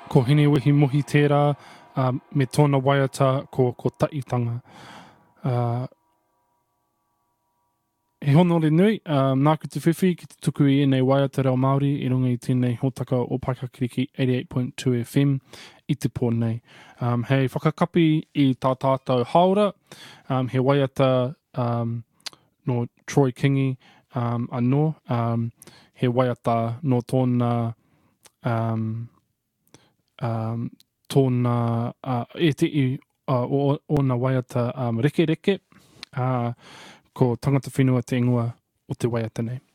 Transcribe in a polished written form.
Ko hine wihi mohi tērā, me tōna waiata ko taitanga. He honore nui, nāku te whiwhi ki te tuku I nei waiata reo Māori I runga I tēnei hōtaka o Paikakiriki 88.2 FM I te pōnei. Hei whakakapi I tā tātou haora, he waiata no Troy Kingi anō, he waiata no tōna tōna e te I o na waiata reke reke, ko tangata whenua te ingoa o te waiata nei.